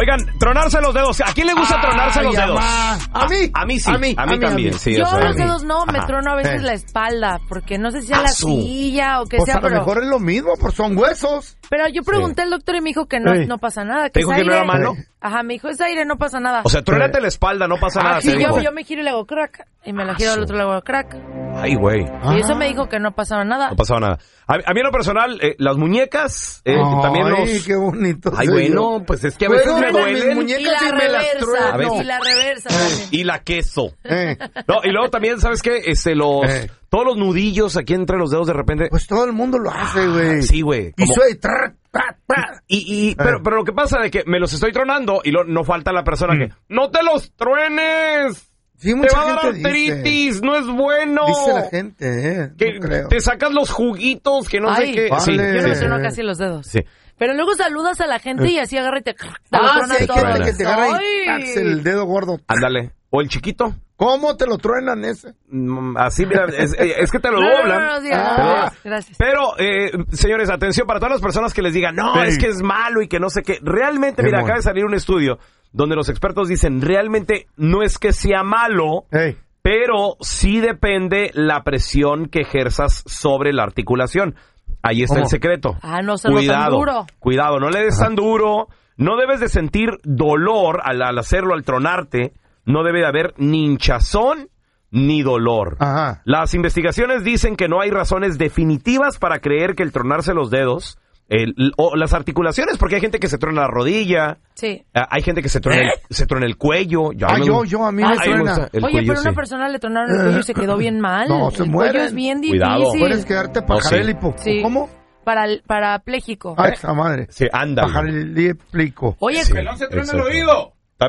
Oigan, tronarse los dedos. ¿A quién le gusta tronarse los dedos? A mí. A mí sí. A mí también. Sí, yo o sea, los dedos no, me trono a veces la espalda, porque no sé si sea la silla o que Pues sea, a lo mejor es lo mismo, pues son huesos. Pero yo pregunté al doctor y me dijo que no pasa nada. ¿Te dijo que no era malo? Ajá, me dijo, es aire, no pasa nada. O sea, trónate la espalda, no pasa nada. Sí, yo me giro y le hago crack. Y me la giro al otro, le hago crack. Ay, güey. Y eso me dijo que no pasaba nada. No pasaba nada. A mí en lo personal, las muñecas, también los... Ay, qué bonito. Ay, bueno, pues es que a veces me duelen. Y la reversa, y la reversa. Y la queso. No, y luego también, ¿sabes qué? Todos los nudillos aquí entre los dedos de repente. Pues todo el mundo lo hace, güey. Sí, güey. Y suena... Pero lo que pasa es que me los estoy tronando y no falta la persona que... ¡No te los truenes! Sí, te va a dar artritis, no es bueno. Dice la gente, que no creo. Te sacas los juguitos, que no sé qué. Vale. Sí, yo no me trono casi los dedos. Sí. Pero luego saludas a la gente y así agarra y te... Sí, hay gente que te agarra y el dedo gordo. Ándale. ¿O el chiquito? ¿Cómo te lo truenan ese? Así, mira, es que te lo doblan. Gracias. Pero, señores, atención para todas las personas que les digan, no, es que es malo y que no sé qué. Realmente, mira, acaba de salir un estudio donde los expertos dicen, realmente no es que sea malo, pero sí depende la presión que ejerzas sobre la articulación. Ahí está el secreto. No se lo tan duro. Cuidado, no le des tan duro. No debes de sentir dolor al hacerlo, al tronarte. No debe de haber ni hinchazón ni dolor. Ajá. Las investigaciones dicen que no hay razones definitivas para creer que el tronarse los dedos o las articulaciones, porque hay gente que se trona la rodilla. Sí. Hay gente que se trona el cuello. A mí me truena. Oye, pero a una persona le tronaron el cuello y se quedó bien mal. No, se muere. El cuello es bien difícil. Cuidado. Puedes quedarte pajarélico. Sí. ¿Cómo? Parapléjico. Ay, esa madre. Sí, anda. Pajarélico. Oye, pelón se truena el oído.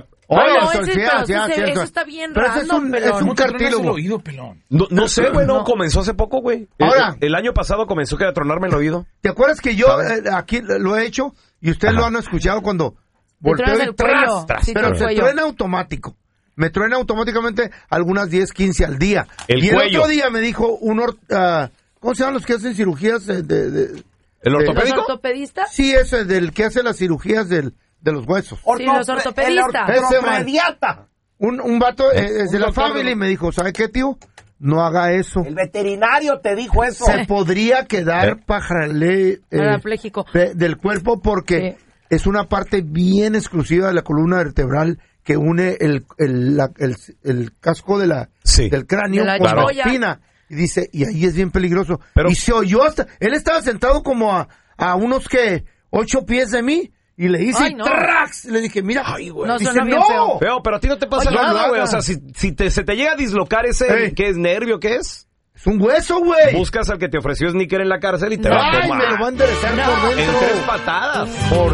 Eso está bien random, es un cartílago. Oído, pelón. No sé, güey, comenzó hace poco, güey. Ahora, el año pasado comenzó a tronarme el oído. ¿Te acuerdas que yo aquí lo he hecho y ustedes lo han escuchado cuando volteo y tras, pero se truena automático. Me truena automáticamente algunas 10, 15 al día. El otro día me dijo ¿cómo se llaman los que hacen cirugías ¿El ortopédico? ¿Los ortopedistas? Sí, ese del que hace las cirugías de los huesos. Sí, los ortopedistas. Un vato de la family me dijo, ¿sabe qué, tío? No haga eso. El veterinario te dijo eso. Se podría quedar parapléjico del cuerpo porque es una parte bien exclusiva de la columna vertebral que une el casco del cráneo con la espina. Y dice, y ahí es bien peligroso. Y se oyó él estaba sentado como a unos 8 pies de mí. Y le hice ¡trax! Le dije, mira, No, dice, suena bien feo. Feo, pero a ti no te pasa nada, güey. O sea, si se te llega a dislocar ese, ¿qué es nervio? ¿Qué es? Es un hueso, güey. Buscas al que te ofreció sneaker en la cárcel y te va a tomar. Me lo va a enderezar por dentro. En 3 patadas. Por